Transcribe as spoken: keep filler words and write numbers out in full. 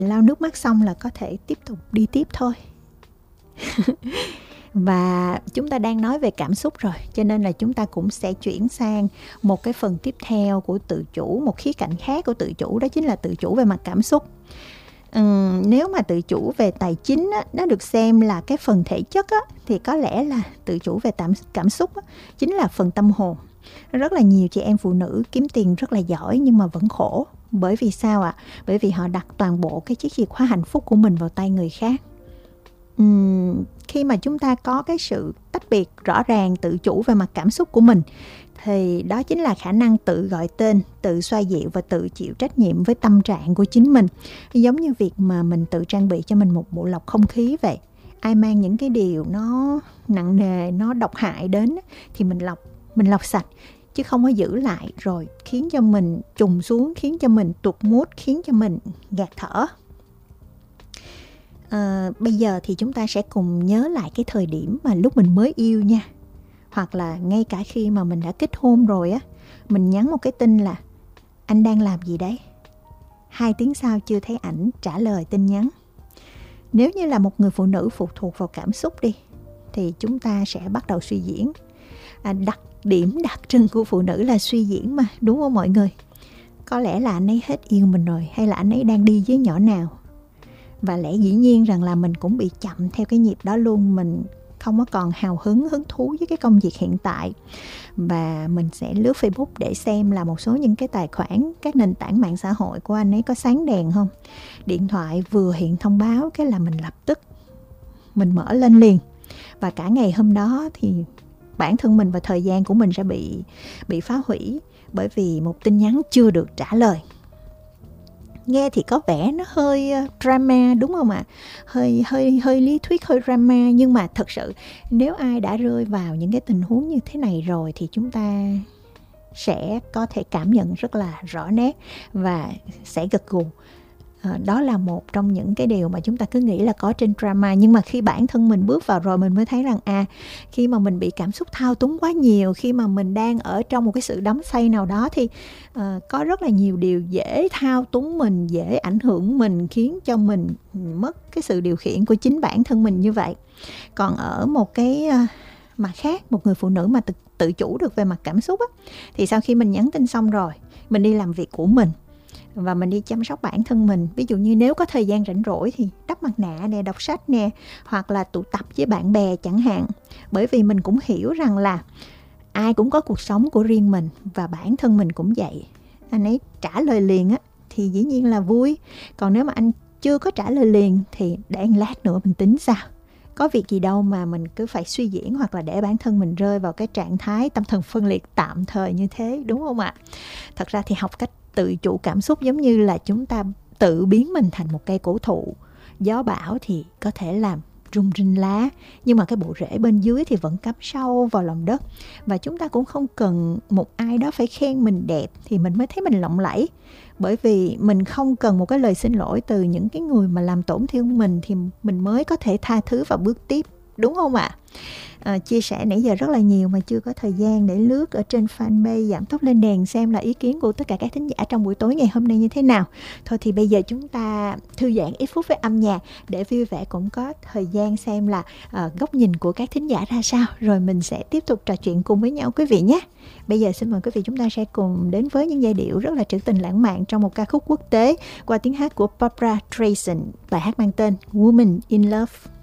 lau nước mắt xong là có thể tiếp tục đi tiếp thôi. Và chúng ta đang nói về cảm xúc rồi, cho nên là chúng ta cũng sẽ chuyển sang một cái phần tiếp theo của tự chủ, một khía cạnh khác của tự chủ, đó chính là tự chủ về mặt cảm xúc. Uhm, nếu mà tự chủ về tài chính á, nó được xem là cái phần thể chất á, thì có lẽ là tự chủ về cảm, cảm xúc á, chính là phần tâm hồn. Rất là nhiều chị em phụ nữ kiếm tiền rất là giỏi nhưng mà vẫn khổ. Bởi vì sao ạ? Bởi vì họ đặt toàn bộ cái chiếc chìa khóa hạnh phúc của mình vào tay người khác. Uhm, khi mà chúng ta có cái sự tách biệt rõ ràng tự chủ về mặt cảm xúc của mình, thì đó chính là khả năng tự gọi tên, tự xoa dịu và tự chịu trách nhiệm với tâm trạng của chính mình. Giống như việc mà mình tự trang bị cho mình một bộ lọc không khí vậy. Ai mang những cái điều nó nặng nề, nó độc hại đến thì mình lọc, mình lọc sạch, chứ không có giữ lại rồi khiến cho mình trùng xuống, khiến cho mình tụt mood, khiến cho mình gạt thở. À, bây giờ thì chúng ta sẽ cùng nhớ lại cái thời điểm mà lúc mình mới yêu nha. Hoặc là ngay cả khi mà mình đã kết hôn rồi á, mình nhắn một cái tin là anh đang làm gì đấy? Hai tiếng sau chưa thấy ảnh trả lời tin nhắn. Nếu như là một người phụ nữ phụ thuộc vào cảm xúc đi, thì chúng ta sẽ bắt đầu suy diễn. À, đặc điểm đặc trưng của phụ nữ là suy diễn mà, đúng không mọi người? Có lẽ là anh ấy hết yêu mình rồi, hay là anh ấy đang đi với nhỏ nào. Và lẽ dĩ nhiên rằng là mình cũng bị chậm theo cái nhịp đó luôn. Mình không có còn hào hứng, hứng thú với cái công việc hiện tại. Và mình sẽ lướt Facebook để xem là một số những cái tài khoản, các nền tảng mạng xã hội của anh ấy có sáng đèn không. Điện thoại vừa hiện thông báo cái là mình lập tức mình mở lên liền. Và cả ngày hôm đó thì bản thân mình và thời gian của mình sẽ bị, bị phá hủy bởi vì một tin nhắn chưa được trả lời. Nghe thì có vẻ nó hơi drama đúng không ạ? Hơi, hơi, hơi lý thuyết, hơi drama. Nhưng mà thật sự nếu ai đã rơi vào những cái tình huống như thế này rồi thì chúng ta sẽ có thể cảm nhận rất là rõ nét và sẽ gật gù. À, đó là một trong những cái điều mà chúng ta cứ nghĩ là có trên drama. Nhưng mà khi bản thân mình bước vào rồi mình mới thấy rằng à, khi mà mình bị cảm xúc thao túng quá nhiều, khi mà mình đang ở trong một cái sự đắm say nào đó thì uh, có rất là nhiều điều dễ thao túng mình, dễ ảnh hưởng mình, khiến cho mình mất cái sự điều khiển của chính bản thân mình như vậy. Còn ở một cái uh, mặt khác, một người phụ nữ mà tự, tự chủ được về mặt cảm xúc á, thì sau khi mình nhắn tin xong rồi, mình đi làm việc của mình và mình đi chăm sóc bản thân mình. Ví dụ như nếu có thời gian rảnh rỗi thì đắp mặt nạ nè, đọc sách nè, hoặc là tụ tập với bạn bè chẳng hạn. Bởi vì mình cũng hiểu rằng là ai cũng có cuộc sống của riêng mình và bản thân mình cũng vậy. Anh ấy trả lời liền á thì dĩ nhiên là vui. Còn nếu mà anh chưa có trả lời liền thì để một lát nữa mình tính sao. Có việc gì đâu mà mình cứ phải suy diễn hoặc là để bản thân mình rơi vào cái trạng thái tâm thần phân liệt tạm thời như thế, đúng không ạ? Thật ra thì học cách tự chủ cảm xúc giống như là chúng ta tự biến mình thành một cây cổ thụ. Gió bão thì có thể làm rung rinh lá, nhưng mà cái bộ rễ bên dưới thì vẫn cắm sâu vào lòng đất. Và chúng ta cũng không cần một ai đó phải khen mình đẹp thì mình mới thấy mình lộng lẫy. Bởi vì mình không cần một cái lời xin lỗi từ những cái người mà làm tổn thương mình thì mình mới có thể tha thứ và bước tiếp, đúng không ạ? À, chia sẻ nãy giờ rất là nhiều mà chưa có thời gian để lướt ở trên fanpage Giảm Tốc Lên Đèn xem là ý kiến của tất cả các thính giả trong buổi tối ngày hôm nay như thế nào. Thôi thì bây giờ chúng ta thư giãn ít phút với âm nhạc để vui vẻ cũng có thời gian xem là uh, góc nhìn của các thính giả ra sao. Rồi mình sẽ tiếp tục trò chuyện cùng với nhau quý vị nhé. Bây giờ xin mời quý vị chúng ta sẽ cùng đến với những giai điệu rất là trữ tình lãng mạn trong một ca khúc quốc tế qua tiếng hát của Barbra Streisand, bài hát mang tên Woman in Love.